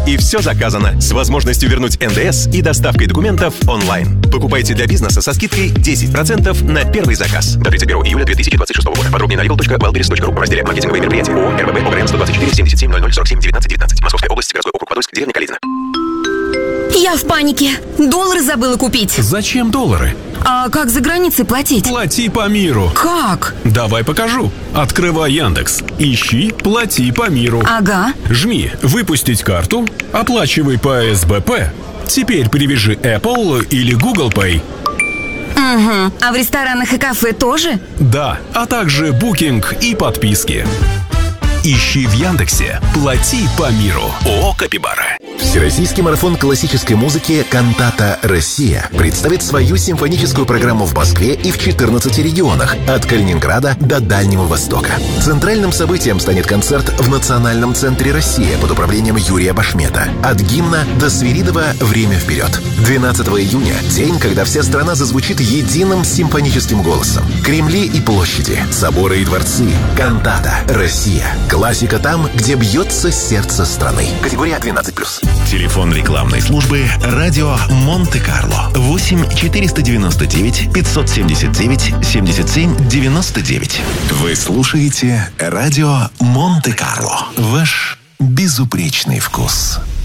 и все заказано. С возможностью вернуть НДС и доставкой документов онлайн. Покупайте для бизнеса со скидкой 10% на первый заказ. До 31 июля 2026 года. Подробнее на legal.wildberries.ru в разделе «Маркетинговые мероприятия». ООО «РББ» ОГРН 124 77 00 47 19 19. Московская область, городской округ Подольск, деревня Калитина. Я в панике. Доллары забыла купить. Зачем доллары? А как за границей платить? Плати по миру. Как? Давай покажу. Открывай Яндекс. Ищи «Плати по миру». Ага. Жми «Выпустить карту», оплачивай по СБП. Теперь привяжи Apple или Google Pay. Угу. А в ресторанах и кафе тоже? Да, а также букинг и подписки. Ищи в Яндексе «Плати по миру». ООО «Капибара». Всероссийский марафон классической музыки «Кантата Россия» представит свою симфоническую программу в Москве и в 14 регионах, от Калининграда до Дальнего Востока. Центральным событием станет концерт в Национальном центре «Россия» под управлением Юрия Башмета. От гимна до Свиридова «Время вперед». 12 июня – день, когда вся страна зазвучит единым симфоническим голосом. Кремли и площади, соборы и дворцы. «Кантата Россия». Классика там, где бьется сердце страны. Категория 12+. Телефон рекламной службы «Радио Монте-Карло». 8 499 579 77 99. Вы слушаете «Радио Монте-Карло». Ваш безупречный вкус.